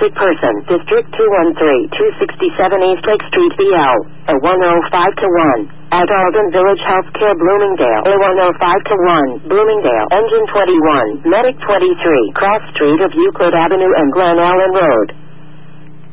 Sick Person, District 213, 267 East Lake Street, BL, A105 to 1. At Alden Village Healthcare, Bloomingdale, A105 to 1, Bloomingdale. Engine 21, Medic 23, Cross Street of Euclid Avenue and Glen Allen Road.